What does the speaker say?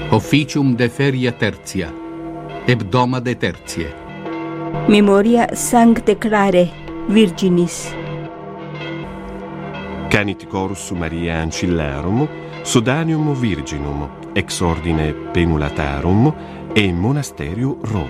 Officium de feria tertia, hebdoma de tertie. Memoria Sancte Clare, Virginis. Canit Corus Maria Ancillarum, Sodanium Virginum, ex ordine Penulatarum e Monasterio Roma.